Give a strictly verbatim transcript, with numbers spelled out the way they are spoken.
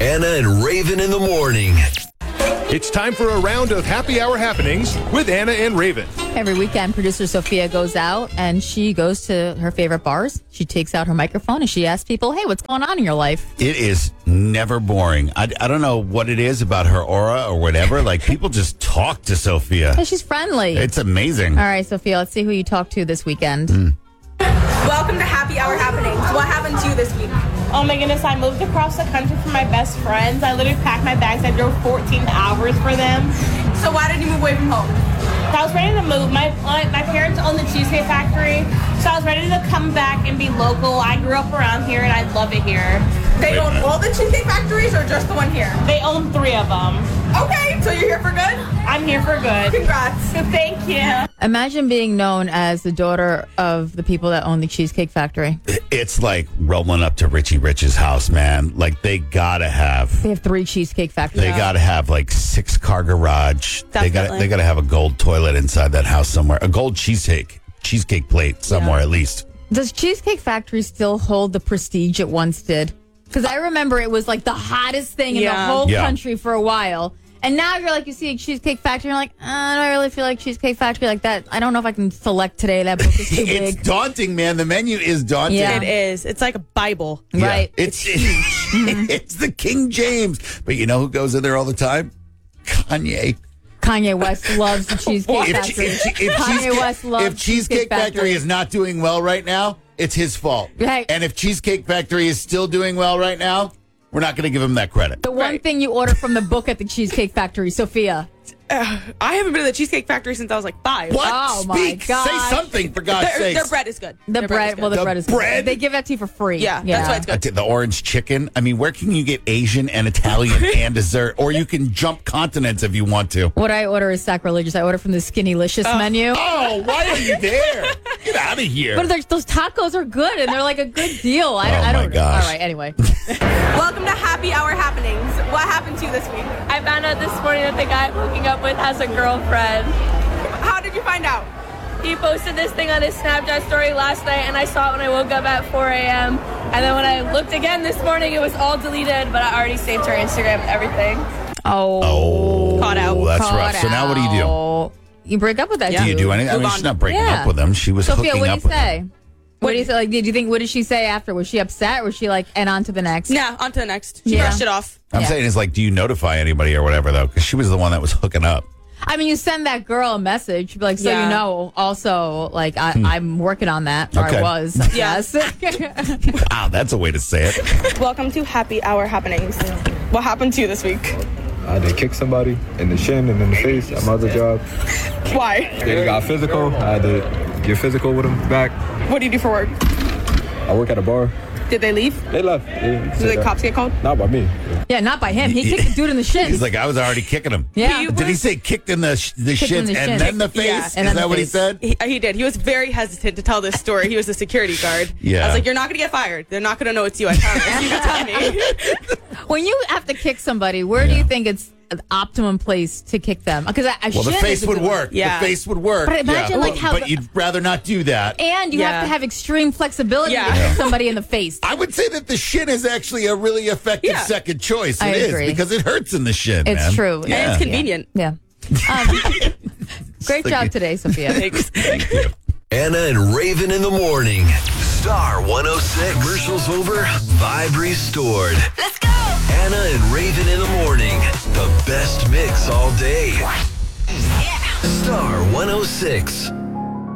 Anna and Raven in the morning. It's time for a round of happy hour happenings with Anna and Raven. Every weekend, producer Sophia goes out and she goes to her favorite bars. She takes out her microphone and she asks people, hey, what's going on in your life? It is never boring. I, I don't know what it is about her aura or whatever. Like, people just talk to Sophia. Hey, she's friendly. It's amazing. All right, Sophia, let's see who you talked to this weekend. Mm. Welcome to Happy Hour Happenings. What happened to you this week? Oh my goodness, I moved across the country for my best friends. I literally packed my bags. I drove fourteen hours for them. So why did you move away from home? So I was ready to move. My uh, my parents own the Cheesecake Factory, so I was ready to come back and be local. I grew up around here and I love it here. They own all the Cheesecake Factories or just the one here? They own three of them. Okay, so you're here for good? I'm here for good. Congrats. Thank you. Imagine being known as the daughter of the people that own the Cheesecake Factory. It's like rolling up to Richie Rich's house, man. Like, they gotta have... They have three Cheesecake Factories. They gotta have like six car garage. They got Definitely. they gotta have a gold toilet inside that house somewhere. A gold cheesecake cheesecake plate somewhere Yeah. at least. Does Cheesecake Factory still hold the prestige it once did? Because I remember it was like the hottest thing in Yeah. the whole Yeah. country for a while. And now you're like, you see a Cheesecake Factory, you're like, uh, I don't really feel like Cheesecake Factory like that. I don't know if I can select today. That book is too It's big. daunting, man. The menu is daunting. Yeah. It is. It's like a Bible. Yeah. Right. It's it's the King James. But you know who goes in there all the time? Kanye. Kanye West loves the Cheesecake If, Factory. if, if, Kanye Cheesecake, West loves if Cheesecake Factory. Factory is not doing well right now, it's his fault. Right. And if Cheesecake Factory is still doing well right now, we're not going to give him that credit. The one Right. thing you order from the book at the Cheesecake Factory, Sophia. Uh, I haven't been to the Cheesecake Factory since I was like five. What? Oh, my Speak. Say gosh. something, for God's Their, sake. their bread is good. The Their bread, is good. well, the, The bread is bread? They give that to you for free. Yeah, that's why it's good. The orange chicken. I mean, where can you get Asian and Italian and dessert? Or you can jump continents if you want to. What I order is sacrilegious. I order from the Skinnylicious menu. Oh, why are you there? Get out of here. But there's- those tacos are good, and they're like a good deal. I, Oh, I my don't gosh. All right, anyway. Welcome to Happy Hour Happenings. What happened to you this week? I found out this morning that the guy I'm hooking up with has a girlfriend. How did you find out? He posted this thing on his Snapchat story last night, and I saw it when I woke up at four a.m. And then when I looked again this morning, it was all deleted, but I already saved her Instagram and everything. Oh. Oh. Caught out. That's Caught rough. So now what do you do? out. You break up with that Do dude. you do anything? I Move mean, on. she's not breaking Yeah. up with him. She was Sophia, hooking what up did you with him. say? What did you say? Like, did you think? What did she say after? Was she upset? Or was she like, and on to the next? Nah, on to the next. She Yeah. brushed it off. I'm Yeah. saying is like, do you notify anybody or whatever, though? Because she was the one that was hooking up. I mean, you send that girl a message, be like, so Yeah. you know, also, like, I, I'm working on that. Or Okay. I was. Yeah. Yes. Wow, that's a way to say it. Welcome to Happy Hour Happenings. What happened to you this week? I had to kick somebody in the shin and in the face at my other job. Why? They got physical. I had to get physical with them back. What do you do for work? I work at a bar. Did they leave? They left. They, Did the cops get called? Not by me. Yeah, not by him. He kicked the dude in the shins. He's like, I was already kicking him. yeah. He- Did he say kicked in the sh- the Kicked in shins the and shin. then the face? Yeah, Is and then that the what he face. said? He, he did. He was very hesitant to tell this story. He was a security guard. Yeah. I was like, you're not going to get fired. They're not going to know it's you. I promise. You can tell me. When you have to kick somebody, where do you think it's an optimum place to kick them? Because I, I Well, the shin face is a would good one. work. Yeah. The face would work. But imagine, yeah. like, how But the- you'd rather not do that. And you have Yeah. to have extreme flexibility Yeah. to kick somebody in the face. I would say that the shin is actually a really effective Yeah. second choice. It I is, agree. because it hurts in the shin. It's man. true. Yeah. And it's convenient. Yeah. Um, great job today, Sophia. Thanks. Thank you. Anna and Raven in the morning. Star one oh six. Commercials over. Vibe restored. Let's go! Anna and Raven in the morning. The best mix all day. Yeah! Star one oh six.